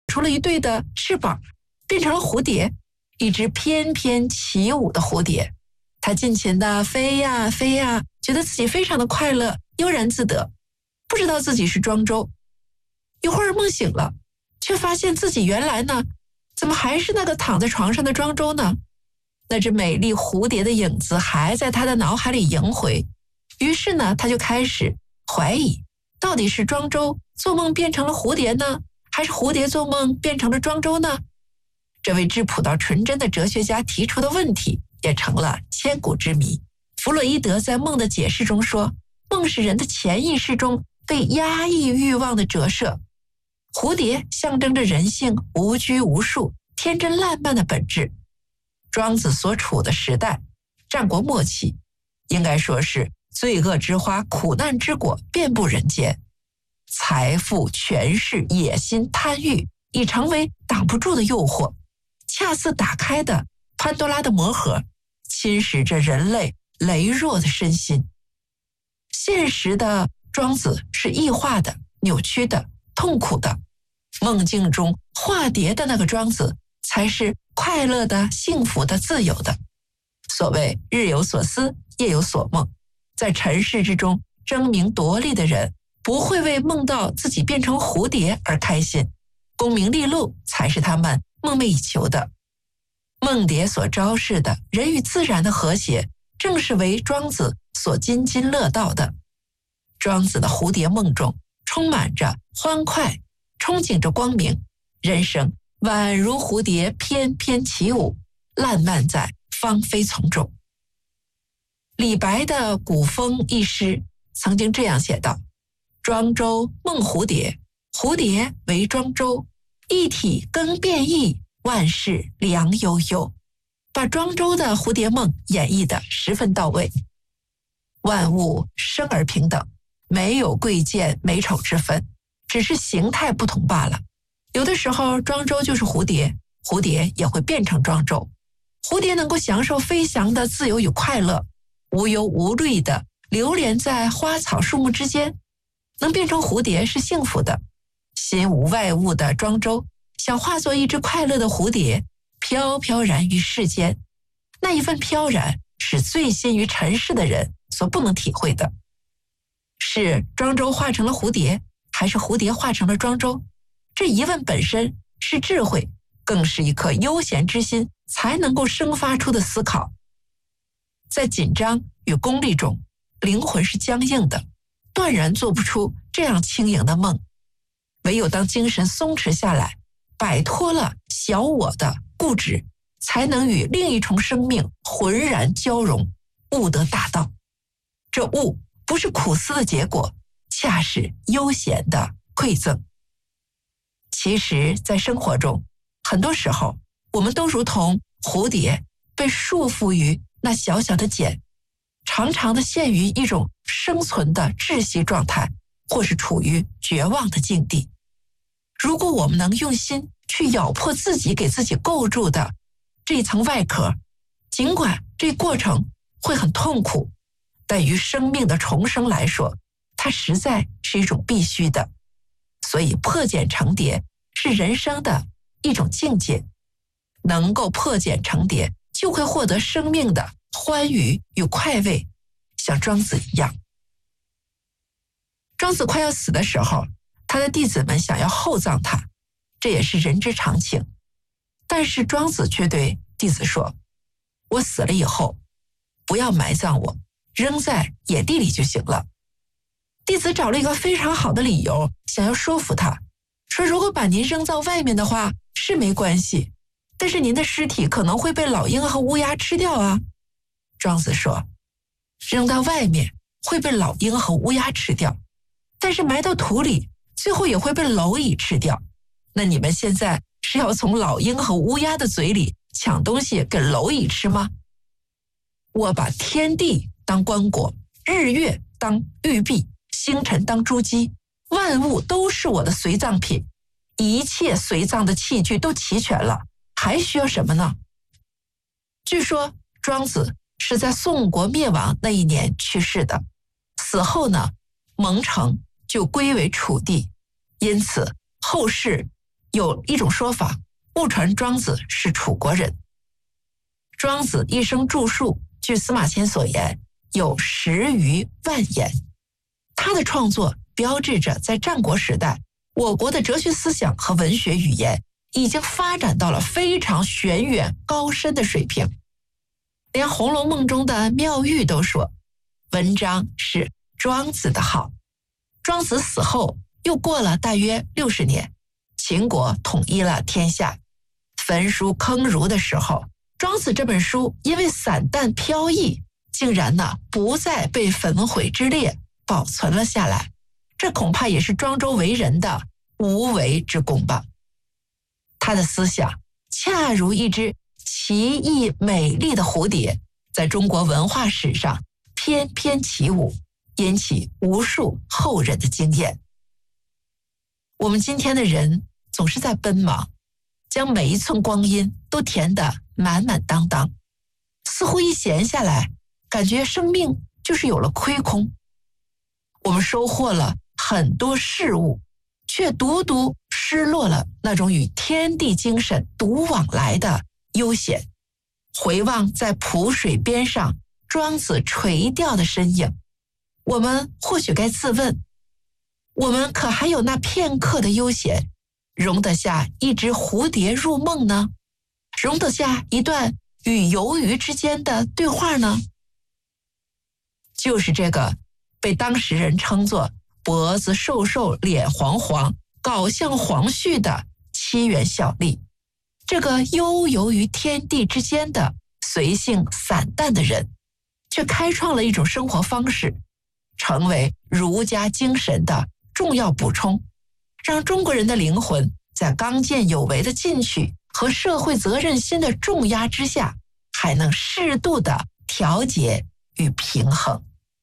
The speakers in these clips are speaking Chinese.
出了一对的翅膀，变成了蝴蝶，一只翩翩起舞的蝴蝶。它尽情地飞呀飞呀，觉得自己非常的快乐，悠然自得，不知道自己是庄周。一会儿梦醒了，却发现自己原来呢，怎么还是那个躺在床上的庄周呢？那只美丽蝴蝶的影子还在他的脑海里萦回。于是呢，他就开始怀疑，到底是庄周做梦变成了蝴蝶呢，还是蝴蝶做梦变成了庄周呢？这位质朴到纯真的哲学家提出的问题也成了千古之谜。弗洛伊德在梦的解释中说，梦是人的潜意识中被压抑欲望的折射，蝴蝶象征着人性无拘无束、天真烂漫的本质。庄子所处的时代，战国末期，应该说是罪恶之花、苦难之果遍布人间，财富、权势、野心、贪欲已成为挡不住的诱惑，恰似打开的潘多拉的魔盒，侵蚀着人类羸弱的身心。现实的庄子是异化的、扭曲的、痛苦的，梦境中化蝶的那个庄子才是快乐的、幸福的、自由的。所谓日有所思，夜有所梦，在尘世之中争名夺利的人不会为梦到自己变成蝴蝶而开心，功名利禄才是他们梦寐以求的。梦蝶所昭示的人与自然的和谐，正是为庄子所津津乐道的。庄子的蝴蝶梦中充满着欢快，憧憬着光明，人生宛如蝴蝶翩翩起舞，烂漫在芳菲丛中。李白的《古风》一诗曾经这样写道：庄周梦蝴蝶，蝴蝶为庄周，一体更变异，万事良悠悠。把庄周的蝴蝶梦演绎得十分到位。万物生而平等，没有贵贱美丑之分，只是形态不同罢了。有的时候庄周就是蝴蝶，蝴蝶也会变成庄周。蝴蝶能够享受飞翔的自由与快乐，无忧无虑地流连在花草树木之间，能变成蝴蝶是幸福的。心无外物的庄周想化作一只快乐的蝴蝶，飘飘然于世间。那一份飘然是醉心于尘世的人所不能体会的。是庄周化成了蝴蝶，还是蝴蝶化成了庄周？这疑问本身是智慧，更是一颗悠闲之心才能够生发出的思考。在紧张与功利中，灵魂是僵硬的，断然做不出这样轻盈的梦。唯有当精神松弛下来，摆脱了小我的固执，才能与另一重生命浑然交融，悟得大道。这悟不是苦思的结果，恰是悠闲的馈赠。其实在生活中，很多时候我们都如同蝴蝶被束缚于那小小的茧，常常的陷于一种生存的窒息状态，或是处于绝望的境地。如果我们能用心去咬破自己给自己构筑的这一层外壳，尽管这过程会很痛苦，但于生命的重生来说，它实在是一种必须的。所以破茧成蝶是人生的一种境界，能够破茧成蝶，就会获得生命的欢愉与快慰，像庄子一样。庄子快要死的时候，他的弟子们想要厚葬他，这也是人之常情。但是庄子却对弟子说，我死了以后，不要埋葬我，扔在野地里就行了。弟子找了一个非常好的理由，想要说服他，说如果把您扔到外面的话是没关系，但是您的尸体可能会被老鹰和乌鸦吃掉啊。庄子说，扔到外面会被老鹰和乌鸦吃掉，但是埋到土里最后也会被蝼蚁吃掉。那你们现在是要从老鹰和乌鸦的嘴里抢东西给蝼蚁吃吗？我把天地当棺椁，日月当玉璧，星辰当珠玑，万物都是我的随葬品，一切随葬的器具都齐全了，还需要什么呢？据说庄子是在宋国灭亡那一年去世的，死后呢，蒙城就归为楚地，因此后世有一种说法，误传庄子是楚国人。庄子一生著述，据司马迁所言，有10余万言。他的创作标志着在战国时代，我国的哲学思想和文学语言已经发展到了非常玄远高深的水平。连《红楼梦》中的妙玉都说，文章是庄子的好。庄子死后又过了大约60年，秦国统一了天下，焚书坑儒的时候，庄子这本书因为散淡飘逸，竟然不再被焚毁之列，保存了下来。这恐怕也是庄周为人的无为之功吧。他的思想恰如一只奇异美丽的蝴蝶，在中国文化史上翩翩起舞，引起无数后人的惊艳。我们今天的人总是在奔忙，将每一寸光阴都填得满满当当，似乎一闲下来，感觉生命就是有了亏空。我们收获了很多事物，却独独失落了那种与天地精神独往来的悠闲。回望在蒲水边上庄子垂钓的身影，我们或许该自问，我们可还有那片刻的悠闲，容得下一只蝴蝶入梦呢？容得下一段与游鱼之间的对话呢？就是这个被当时人称作脖子瘦瘦脸黄黄搞像黄旭的7元小吏，这个悠游于天地之间的随性散淡的人，却开创了一种生活方式，成为儒家精神的重要补充，让中国人的灵魂在刚健有为的进取和社会责任心的重压之下，还能适度的调节与平衡。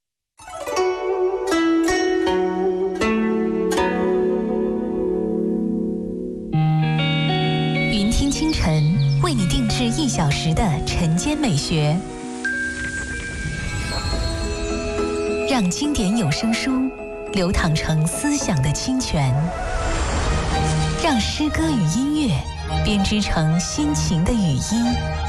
云听清晨为你定制1小时的晨间美学，让经典有声书流淌成思想的清泉，让诗歌与音乐编织成心情的语音，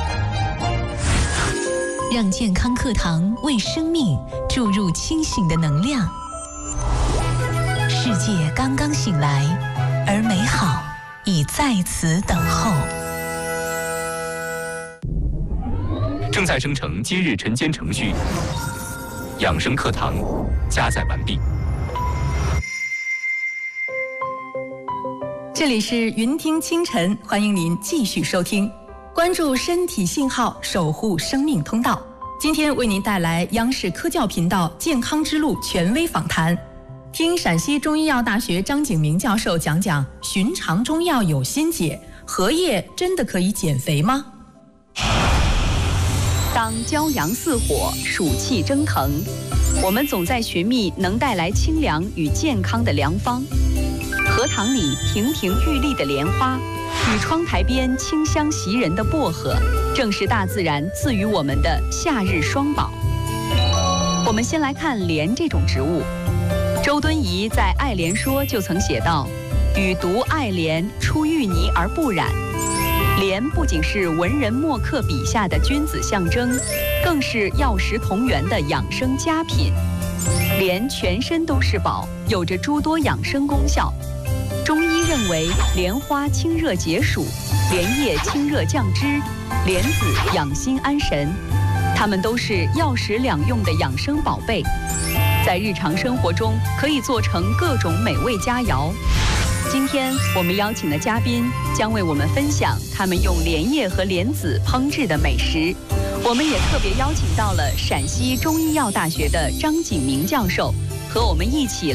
让健康课堂为生命注入清醒的能量。世界刚刚醒来，而美好已在此等候。 正在生成今日晨间程序，养生课堂加载完毕。 这里是云听清晨，欢迎您继续收听，关注身体信号，守护生命通道。今天为您带来央视科教频道健康之路权威访谈，听陕西中医药大学张景明教授讲讲寻常中药有心解，荷叶真的可以减肥吗？ 当骄阳似火，暑气蒸腾，我们总在寻觅能带来清凉与健康的良方。荷塘里亭亭玉立的莲花，与窗台边清香袭人的薄荷，正是大自然赐予我们的夏日双宝。我们先来看莲这种植物。周敦颐在《爱莲说》就曾写道：“予独爱莲，出淤泥而不染。”莲不仅是文人墨客笔下的君子象征，更是药食同源的养生佳品。莲全身都是宝，有着诸多养生功效。中医认为，莲花清热解暑，莲叶清热降脂，莲子养心安神，它们都是药食两用的养生宝贝，在日常生活中可以做成各种美味佳肴。今天我们邀请的嘉宾将为我们分享他们用莲叶和莲子烹制的美食。我们也特别邀请到了陕西中医药大学的张景明教授，和我们一起